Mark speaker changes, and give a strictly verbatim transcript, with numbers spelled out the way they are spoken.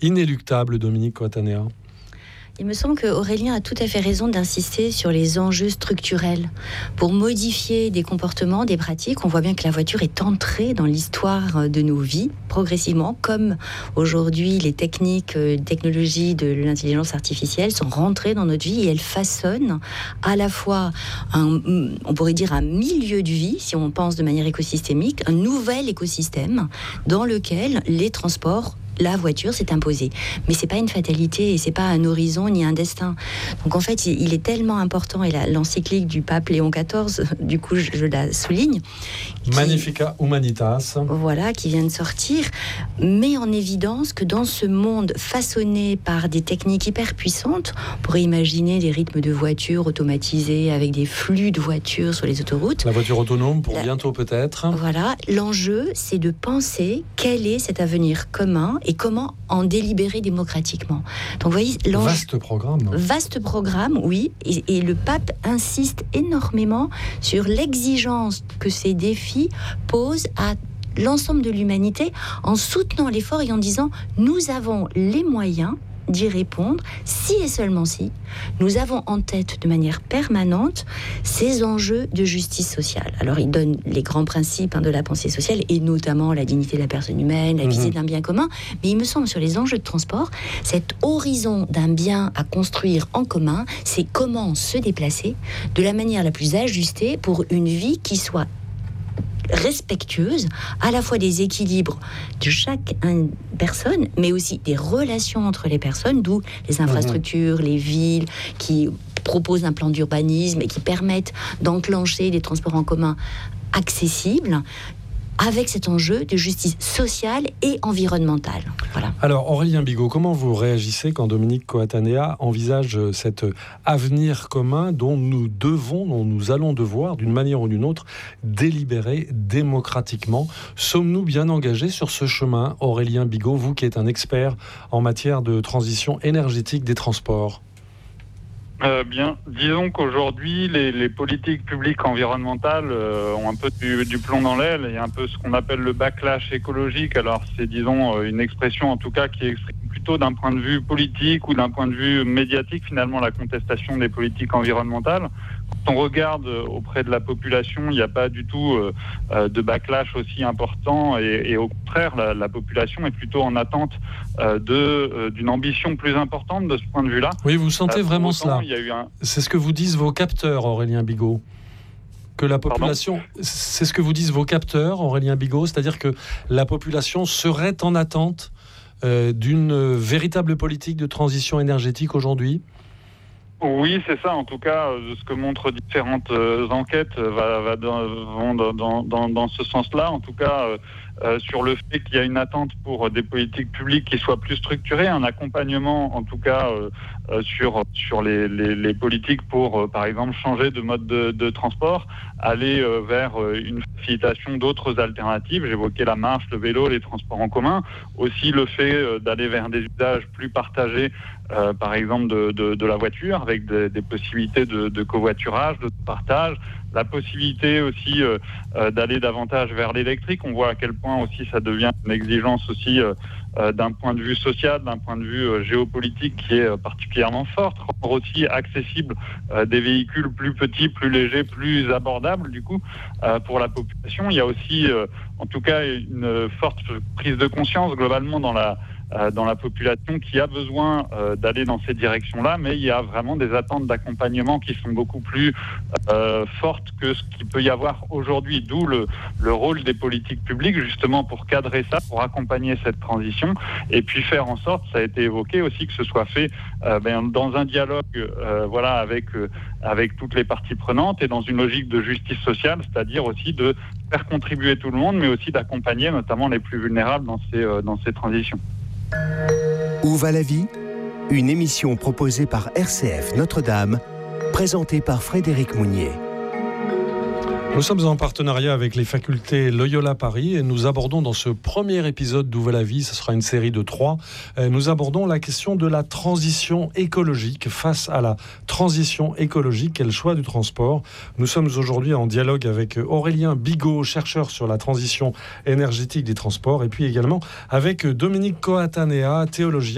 Speaker 1: inéluctable, Dominique Coatanea?
Speaker 2: Il me semble qu'Aurélien a tout à fait raison d'insister sur les enjeux structurels. Pour modifier des comportements, des pratiques, on voit bien que la voiture est entrée dans l'histoire de nos vies, progressivement, comme aujourd'hui les techniques, technologies de l'intelligence artificielle sont rentrées dans notre vie et elles façonnent à la fois, un, on pourrait dire un milieu de vie, si on pense de manière écosystémique, un nouvel écosystème dans lequel les transports, la voiture s'est imposée. Mais c'est pas une fatalité et c'est pas un horizon ni un destin. Donc en fait, il est tellement important, et la, l'encyclique du pape Léon quatorze, du coup je, je la souligne. Qui,
Speaker 1: Magnificat Humanitas.
Speaker 2: Voilà, qui vient de sortir, met en évidence que dans ce monde façonné par des techniques hyper puissantes, on pourrait imaginer des rythmes de voitures automatisés avec des flux de voitures sur les autoroutes.
Speaker 1: La voiture autonome pour
Speaker 2: la...
Speaker 1: bientôt peut-être.
Speaker 2: Voilà, l'enjeu c'est de penser quel est cet avenir commun et comment en délibérer démocratiquement. Donc, vous voyez,
Speaker 1: vaste programme.
Speaker 2: Vaste programme, oui. Et, et le pape insiste énormément sur l'exigence que ces défis posent à l'ensemble de l'humanité en soutenant l'effort et en disant « Nous avons les moyens d'y répondre, si et seulement si nous avons en tête de manière permanente ces enjeux de justice sociale. » Alors, il donne les grands principes hein, de la pensée sociale, et notamment la dignité de la personne humaine, la visée mmh. d'un bien commun, mais il me semble, sur les enjeux de transport, cet horizon d'un bien à construire en commun, c'est comment se déplacer de la manière la plus ajustée pour une vie qui soit respectueuse à la fois des équilibres de chaque personne, mais aussi des relations entre les personnes, d'où les infrastructures, mmh. les villes qui proposent un plan d'urbanisme et qui permettent d'enclencher des transports en commun accessibles, avec cet enjeu de justice sociale et environnementale. Voilà.
Speaker 1: Alors, Aurélien Bigot, comment vous réagissez quand Dominique Coatanea envisage cet avenir commun dont nous devons, dont nous allons devoir, d'une manière ou d'une autre, délibérer démocratiquement? Sommes-nous bien engagés sur ce chemin, Aurélien Bigot, vous qui êtes un expert en matière de transition énergétique des transports?
Speaker 3: Euh, bien, disons qu'aujourd'hui, les, les politiques publiques environnementales euh, ont un peu du, du plomb dans l'aile. Il y a un peu ce qu'on appelle le backlash écologique. Alors, c'est, disons, une expression, en tout cas, qui exprime plutôt d'un point de vue politique ou d'un point de vue médiatique, finalement, la contestation des politiques environnementales. Quand on regarde auprès de la population, il n'y a pas du tout euh, de backlash aussi important et, et au contraire, la, la population est plutôt en attente euh, de, euh, d'une ambition plus importante de ce point de vue-là.
Speaker 1: Oui, vous sentez euh, vraiment autant, cela il
Speaker 3: y a eu un...
Speaker 1: C'est ce que vous disent vos capteurs, Aurélien Bigot. Que la population, Pardon c'est ce que vous disent vos capteurs, Aurélien Bigot, c'est-à-dire que la population serait en attente euh, d'une véritable politique de transition énergétique aujourd'hui?
Speaker 3: Oui, c'est ça. En tout cas, ce que montrent différentes euh, enquêtes va, va dans, vont dans, dans, dans ce sens-là. En tout cas, euh, euh, sur le fait qu'il y a une attente pour des politiques publiques qui soient plus structurées, un accompagnement, en tout cas, euh, euh, sur sur les, les, les politiques pour, euh, par exemple, changer de mode de, de transport, aller euh, vers une facilitation d'autres alternatives. J'évoquais la marche, le vélo, les transports en commun. Aussi, le fait euh, d'aller vers des usages plus partagés. Euh, par exemple de, de, de la voiture, avec des, des possibilités de, de covoiturage, de partage, la possibilité aussi euh, euh, d'aller davantage vers l'électrique. On voit à quel point aussi ça devient une exigence aussi euh, euh, d'un point de vue social, d'un point de vue euh, géopolitique qui est euh, particulièrement forte, rendre aussi accessible euh, des véhicules plus petits, plus légers, plus abordables du coup euh, pour la population. Il y a aussi euh, en tout cas une forte prise de conscience globalement dans la dans la population qui a besoin euh, d'aller dans ces directions-là, mais il y a vraiment des attentes d'accompagnement qui sont beaucoup plus euh, fortes que ce qu'il peut y avoir aujourd'hui, d'où le, le rôle des politiques publiques, justement pour cadrer ça, pour accompagner cette transition, et puis faire en sorte, ça a été évoqué aussi, que ce soit fait euh, ben, dans un dialogue euh, voilà, avec, euh, avec toutes les parties prenantes, et dans une logique de justice sociale, c'est-à-dire aussi de faire contribuer tout le monde, mais aussi d'accompagner notamment les plus vulnérables dans ces, euh, dans ces transitions.
Speaker 4: Où va la vie ? Une émission proposée par R C F Notre-Dame, présentée par Frédéric Mounier.
Speaker 1: Nous sommes en partenariat avec les facultés Loyola Paris et nous abordons dans ce premier épisode d'Où va la vie, ce sera une série de trois, nous abordons la question de la transition écologique. Face à la transition écologique, quel choix du transport? Nous sommes aujourd'hui en dialogue avec Aurélien Bigot, chercheur sur la transition énergétique des transports, et puis également avec Dominique Coatanea, théologien